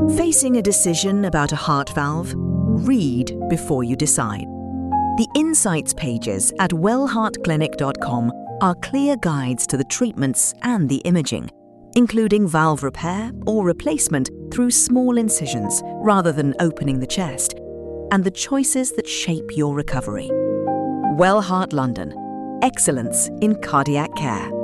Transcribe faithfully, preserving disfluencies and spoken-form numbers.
Facing a decision about a heart valve? Read before you decide. The Insights pages at well heart clinic dot com are clear guides to the treatments and the imaging, including valve repair or replacement through small incisions rather than opening the chest, and the choices that shape your recovery. Well Heart London. Excellence in cardiac care.